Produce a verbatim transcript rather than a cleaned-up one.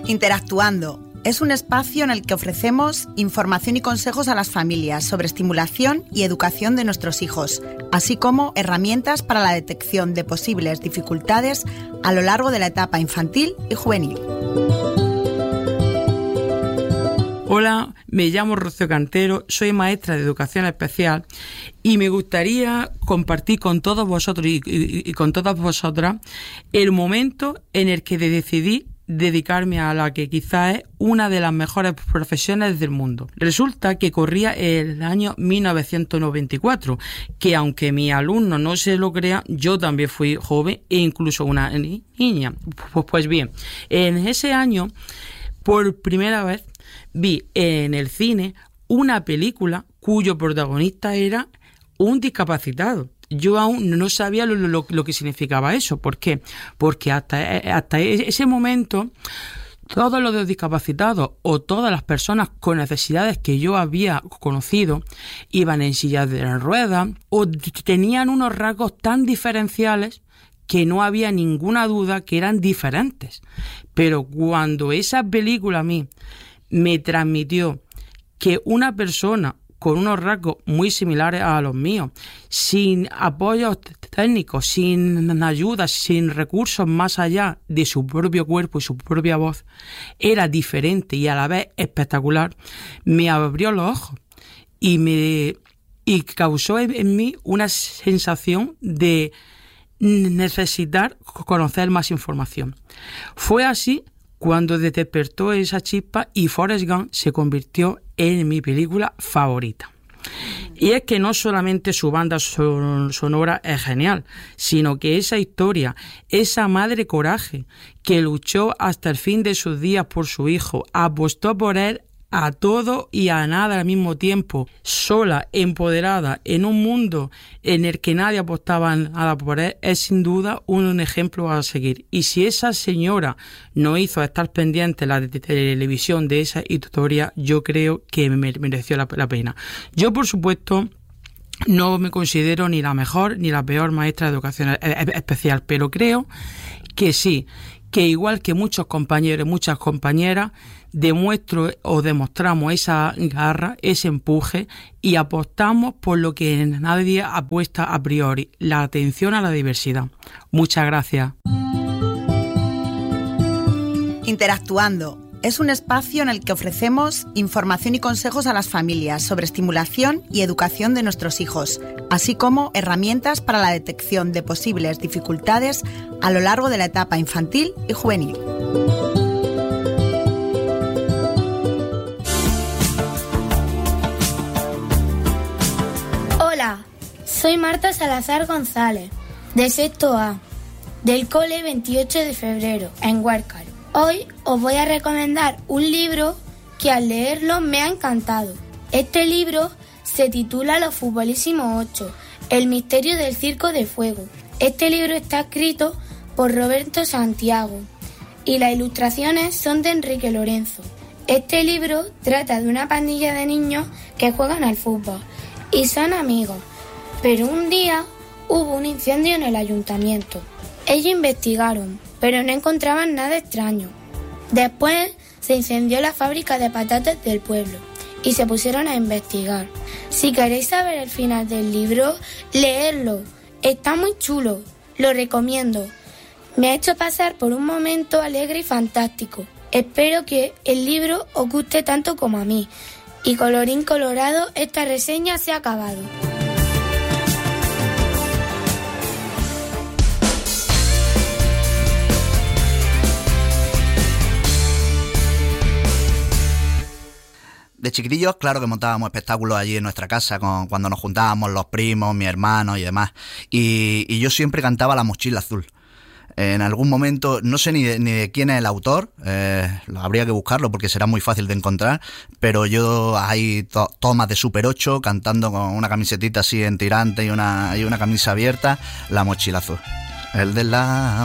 Interactuando es un espacio en el que ofrecemos información y consejos a las familias sobre estimulación y educación de nuestros hijos, así como herramientas para la detección de posibles dificultades a lo largo de la etapa infantil y juvenil. Hola, me llamo Rocío Cantero, soy maestra de educación especial y me gustaría compartir con todos vosotros y, y, y con todas vosotras el momento en el que decidí dedicarme a la que quizás es una de las mejores profesiones del mundo. Resulta que corría el año mil novecientos noventa y cuatro, que aunque mis alumnos no se lo crean, yo también fui joven e incluso una niña. Pues, pues bien, en ese año, por primera vez, vi en el cine una película cuyo protagonista era un discapacitado. Yo aún no sabía lo, lo, lo que significaba eso. ¿Por qué? Porque hasta, hasta ese momento todos los discapacitados o todas las personas con necesidades que yo había conocido iban en sillas de ruedas o tenían unos rasgos tan diferenciales que no había ninguna duda que eran diferentes. Pero cuando esa película a mí me transmitió que una persona con unos rasgos muy similares a los míos, sin apoyos técnicos, sin ayuda, sin recursos más allá de su propio cuerpo y su propia voz, era diferente y a la vez espectacular, me abrió los ojos y me y causó en, en mí una sensación de necesitar conocer más información. Fue así cuando despertó esa chispa y Forrest Gump se convirtió en mi película favorita. Y es que no solamente su banda son, sonora es genial, sino que esa historia, esa madre coraje que luchó hasta el fin de sus días por su hijo, apostó por él a todo y a nada al mismo tiempo, sola, empoderada, en un mundo en el que nadie apostaba nada por él, es sin duda un ejemplo a seguir. Y si esa señora no hizo estar pendiente la de televisión de esa historia, yo creo que me mereció la, la pena. Yo, por supuesto, no me considero ni la mejor ni la peor maestra de educación especial, pero creo que sí, que igual que muchos compañeros y muchas compañeras, demuestro o demostramos esa garra, ese empuje y apostamos por lo que nadie apuesta a priori, la atención a la diversidad. Muchas gracias. Interactuando es un espacio en el que ofrecemos información y consejos a las familias sobre estimulación y educación de nuestros hijos, así como herramientas para la detección de posibles dificultades a lo largo de la etapa infantil y juvenil. Hola, soy Marta Salazar González, de sexto A, del cole veintiocho de febrero, en Huércal. Hoy os voy a recomendar un libro que al leerlo me ha encantado. Este libro se titula Los Futbolísimos Ocho, el misterio del Circo de Fuego. Este libro está escrito por Roberto Santiago y las ilustraciones son de Enrique Lorenzo. Este libro trata de una pandilla de niños que juegan al fútbol y son amigos, pero un día hubo un incendio en el ayuntamiento. Ellos investigaron, pero no encontraban nada extraño. Después se incendió la fábrica de patatas del pueblo y se pusieron a investigar. Si queréis saber el final del libro, leedlo. Está muy chulo, lo recomiendo. Me ha hecho pasar por un momento alegre y fantástico. Espero que el libro os guste tanto como a mí. Y colorín colorado, esta reseña se ha acabado. De chiquitillos, claro que montábamos espectáculos allí en nuestra casa con, cuando nos juntábamos los primos, mis hermanos y demás. Y, y yo siempre cantaba La Mochila Azul. En algún momento, no sé ni de, ni de quién es el autor, eh, habría que buscarlo porque será muy fácil de encontrar, pero yo hay to, tomas de Super ocho cantando con una camisetita así en tirante y una, y una camisa abierta, La Mochila Azul. El de la